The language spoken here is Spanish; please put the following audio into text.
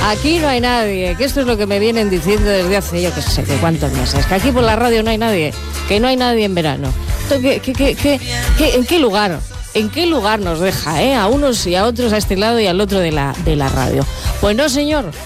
Aquí no hay nadie, que esto es lo que me vienen diciendo desde hace yo que sé de cuántos meses, que aquí por la radio no hay nadie, que no hay nadie en verano. ¿En qué lugar? ¿En qué lugar nos deja, a unos y a otros, a este lado y al otro de la radio? Pues no, señor.